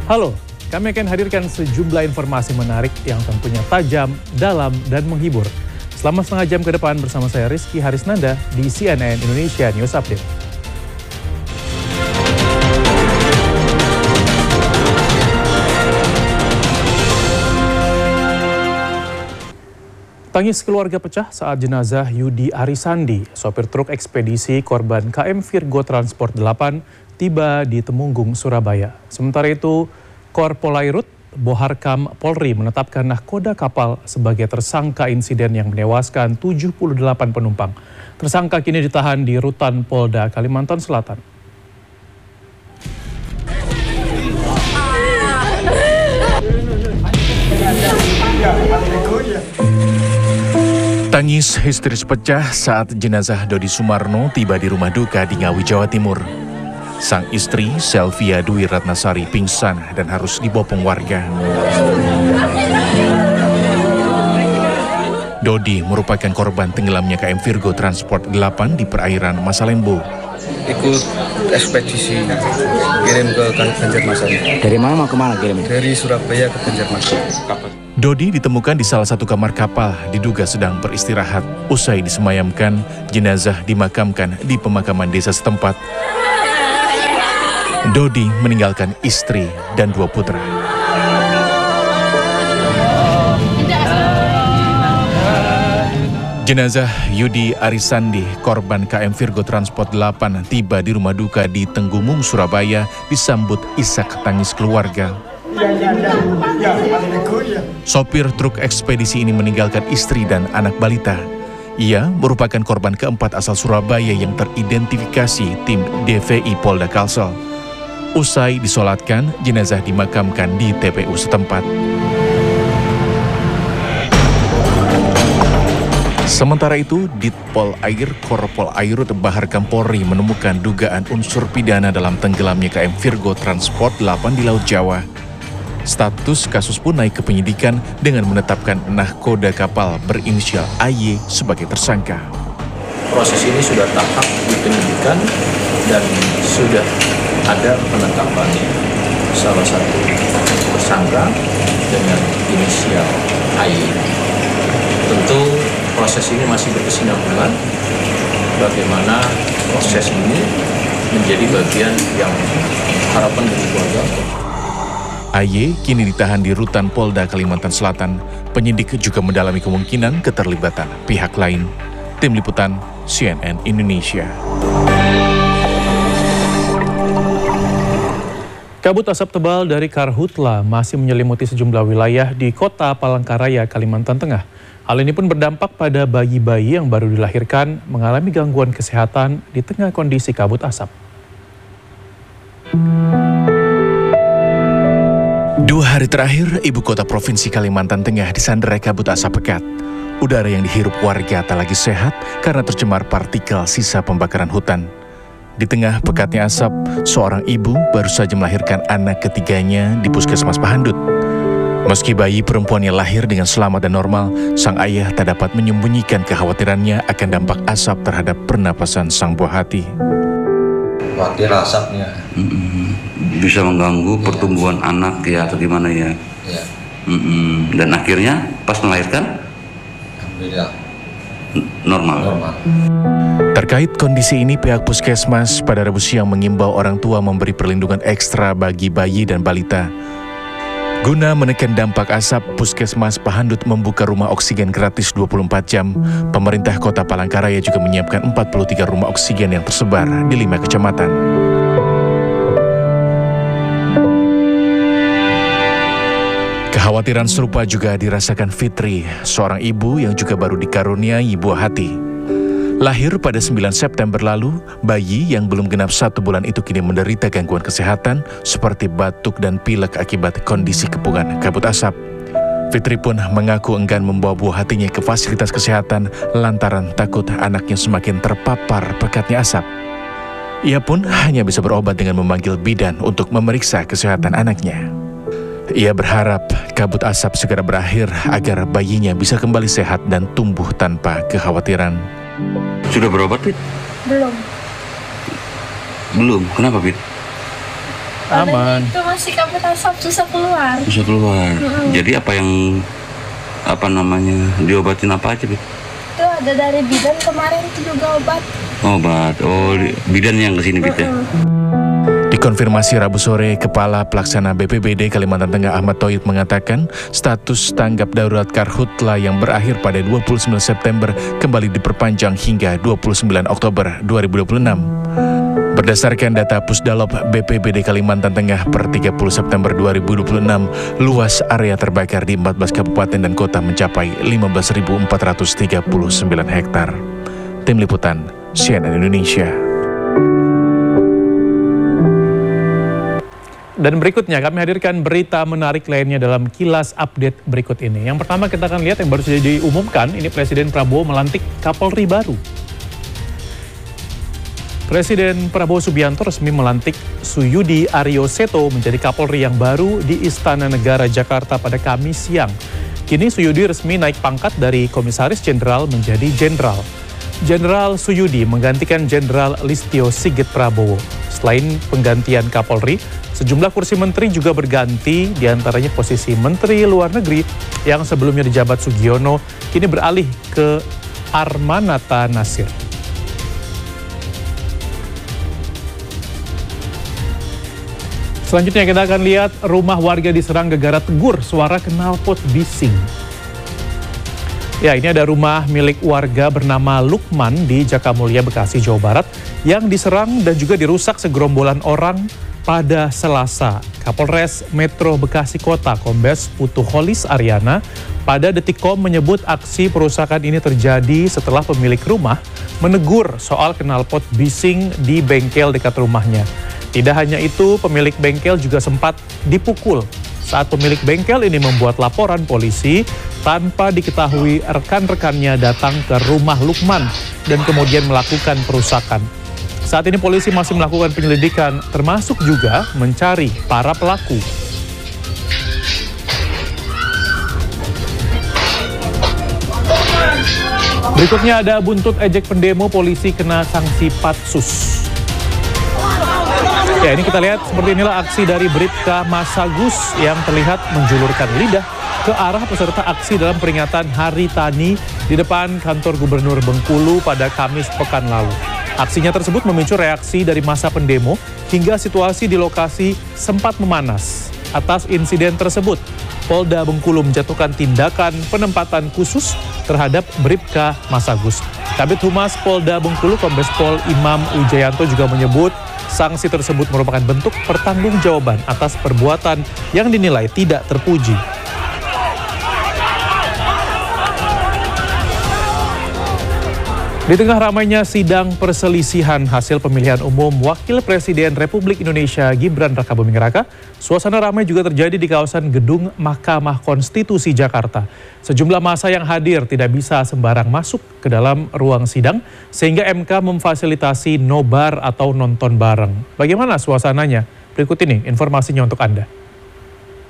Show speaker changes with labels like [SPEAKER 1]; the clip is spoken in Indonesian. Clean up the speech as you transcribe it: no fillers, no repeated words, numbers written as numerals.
[SPEAKER 1] Halo, kami akan hadirkan sejumlah informasi menarik yang tentunya tajam, dalam, dan menghibur. Selama setengah jam ke depan bersama saya Rizky Harisnanda di CNN Indonesia News Update. Tangis keluarga pecah saat jenazah Yudi Arisandi, sopir truk ekspedisi korban KM Virgo Transport 8, tiba di Temunggung, Surabaya. Sementara itu, Korpolairut Boharkam Polri menetapkan nahkoda kapal sebagai tersangka insiden yang menewaskan 78 penumpang. Tersangka kini ditahan di Rutan Polda Kalimantan Selatan.
[SPEAKER 2] Tangis histeris pecah saat jenazah Dodi Sumarno tiba di rumah duka di Ngawi, Jawa Timur. Sang istri, Selvia Dwi Ratnasari, pingsan dan harus dibopong warga. Dodi merupakan korban tenggelamnya KM Virgo Transport 8 di perairan Masalembo.
[SPEAKER 3] Ikut ekspedisi kirim ke Banjarmasin.
[SPEAKER 4] Dari mana mau kemana kirimnya?
[SPEAKER 3] Dari Surabaya ke Banjarmasin.
[SPEAKER 2] Dodi ditemukan di salah satu kamar kapal, diduga sedang beristirahat. Usai disemayamkan, jenazah dimakamkan di pemakaman desa setempat. Dodi meninggalkan istri dan 2 putra. Jenazah Yudi Arisandi, korban KM Virgo Transport 8, tiba di rumah duka di Tenggumung, Surabaya, disambut isak tangis keluarga. Sopir truk ekspedisi ini meninggalkan istri dan anak balita. Ia merupakan korban keempat asal Surabaya yang teridentifikasi tim DVI Polda Kalsel. Usai disolatkan, jenazah dimakamkan di TPU setempat. Sementara itu, Ditpol Air Korpolairut Boharkam Polri menemukan dugaan unsur pidana dalam tenggelamnya KM Virgo Transport 8 di Laut Jawa. Status kasus pun naik ke penyidikan dengan menetapkan nahkoda kapal berinisial AY sebagai tersangka.
[SPEAKER 5] Proses ini sudah tahap di penyidikan dan sudah ada penetapan salah satu tersangka dengan inisial AY. Tentu proses ini masih berkesinambungan. Bagaimana proses ini menjadi bagian yang harapan dari keluarga.
[SPEAKER 2] AY kini ditahan di Rutan Polda Kalimantan Selatan. Penyidik juga mendalami kemungkinan keterlibatan pihak lain. Tim Liputan CNN Indonesia.
[SPEAKER 1] Kabut asap tebal dari karhutla masih menyelimuti sejumlah wilayah di kota Palangkaraya, Kalimantan Tengah. Hal ini pun berdampak pada bayi-bayi yang baru dilahirkan mengalami gangguan kesehatan di tengah kondisi kabut asap.
[SPEAKER 2] 2 hari terakhir, ibu kota provinsi Kalimantan Tengah disandera kabut asap pekat. Udara yang dihirup warga tak lagi sehat karena tercemar partikel sisa pembakaran hutan. Di tengah pekatnya asap, seorang ibu baru saja melahirkan anak ketiganya di Puskesmas Pahandut. Meski bayi perempuannya lahir dengan selamat dan normal, sang ayah tak dapat menyembunyikan kekhawatirannya akan dampak asap terhadap pernapasan sang buah hati.
[SPEAKER 6] Khawatir asapnya.
[SPEAKER 4] Bisa mengganggu pertumbuhan anak ya atau gimana ya?
[SPEAKER 6] Ya.
[SPEAKER 4] Dan akhirnya pas melahirkan?
[SPEAKER 6] Alhamdulillah.
[SPEAKER 4] Normal.
[SPEAKER 2] Terkait kondisi ini, pihak Puskesmas pada Rabu siang mengimbau orang tua memberi perlindungan ekstra bagi bayi dan balita. Guna menekan dampak asap, Puskesmas Pahandut membuka rumah oksigen gratis 24 jam. Pemerintah Kota Palangkaraya juga menyiapkan 43 rumah oksigen yang tersebar di 5 kecamatan. Kekhawatiran serupa juga dirasakan Fitri, seorang ibu yang juga baru dikaruniai buah hati. Lahir pada 9 September lalu, bayi yang belum genap 1 bulan itu kini menderita gangguan kesehatan seperti batuk dan pilek akibat kondisi kepungan kabut asap. Fitri pun mengaku enggan membawa buah hatinya ke fasilitas kesehatan lantaran takut anaknya semakin terpapar pekatnya asap. Ia pun hanya bisa berobat dengan memanggil bidan untuk memeriksa kesehatan anaknya. Ia berharap kabut asap segera berakhir agar bayinya bisa kembali sehat dan tumbuh tanpa kekhawatiran.
[SPEAKER 4] Sudah berobat, Pit?
[SPEAKER 7] Belum.
[SPEAKER 4] Belum? Kenapa, Pit?
[SPEAKER 1] Aman.
[SPEAKER 7] Itu masih kabut asap, susah keluar.
[SPEAKER 4] Bisa keluar. Jadi apa namanya diobatin apa aja, Bu?
[SPEAKER 7] Itu ada dari bidan kemarin itu juga obat.
[SPEAKER 4] Obat. Oh, bidan yang kesini ya.
[SPEAKER 2] Dikonfirmasi Rabu sore, Kepala Pelaksana BPBD Kalimantan Tengah Ahmad Thohid mengatakan status tanggap darurat Karhutla yang berakhir pada 29 September kembali diperpanjang hingga 29 Oktober 2026. Berdasarkan data Pusdalop BPBD Kalimantan Tengah per 30 September 2026, luas area terbakar di 14 kabupaten dan kota mencapai 15.439 hektar. Tim Liputan, CNN Indonesia.
[SPEAKER 1] Dan berikutnya kami hadirkan berita menarik lainnya dalam kilas update berikut ini. Yang pertama kita akan lihat yang baru saja diumumkan, ini Presiden Prabowo melantik Kapolri baru. Presiden Prabowo Subianto resmi melantik Suyudi Aryo Seto menjadi Kapolri yang baru di Istana Negara Jakarta pada Kamis siang. Kini Suyudi resmi naik pangkat dari Komisaris Jenderal menjadi Jenderal. Jenderal Suyudi menggantikan Jenderal Listio Sigit Prabowo. Selain penggantian Kapolri, sejumlah kursi menteri juga berganti, diantaranya posisi Menteri Luar Negeri yang sebelumnya dijabat Sugiono, kini beralih ke Armanata Nasir. Selanjutnya kita akan lihat rumah warga diserang gegara tegur suara knalpot bising. Ya, ini ada rumah milik warga bernama Lukman di Jakamulia, Bekasi, Jawa Barat yang diserang dan juga dirusak segerombolan orang pada Selasa. Kapolres Metro Bekasi Kota, Kombes Putu Holis Ariana, pada Detikcom menyebut aksi perusakan ini terjadi setelah pemilik rumah menegur soal knalpot bising di bengkel dekat rumahnya. Tidak hanya itu, pemilik bengkel juga sempat dipukul saat pemilik bengkel ini membuat laporan polisi tanpa diketahui rekan-rekannya datang ke rumah Lukman dan kemudian melakukan perusakan. Saat ini polisi masih melakukan penyelidikan termasuk juga mencari para pelaku. Berikutnya ada buntut ejek pendemo, polisi kena sanksi patsus. Ya, ini kita lihat seperti inilah aksi dari Bribka Masagus yang terlihat menjulurkan lidah ke arah peserta aksi dalam peringatan Hari Tani di depan kantor Gubernur Bengkulu pada Kamis pekan lalu. Aksinya tersebut memicu reaksi dari massa pendemo hingga situasi di lokasi sempat memanas. Atas insiden tersebut, Polda Bengkulu menjatuhkan tindakan penempatan khusus terhadap Bribka Masagus. Kabid Humas Polda Bengkulu, Kombes Pol Imam Wijayanto juga menyebut sanksi tersebut merupakan bentuk pertanggungjawaban atas perbuatan yang dinilai tidak terpuji. Di tengah ramainya sidang perselisihan hasil pemilihan umum Wakil Presiden Republik Indonesia Gibran Rakabuming Raka, suasana ramai juga terjadi di kawasan Gedung Mahkamah Konstitusi Jakarta. Sejumlah massa yang hadir tidak bisa sembarang masuk ke dalam ruang sidang, sehingga MK memfasilitasi nobar atau nonton bareng. Bagaimana suasananya? Berikut ini informasinya untuk Anda.